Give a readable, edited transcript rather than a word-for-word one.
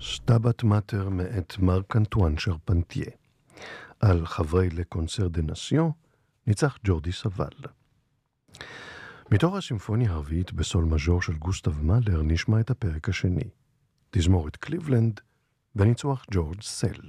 סטאבט מאטר מאת מרק אנטואן שרפנטייה. על חברי לקונצר דה נסיון ניצח ג'ורדי סבל. מתוך הסימפוניה הרביעית בסול מז'ור של גוסטב מאלר נשמע את הפרק השני, תזמורת קליבלנד וניצוח ג'ורג' סל.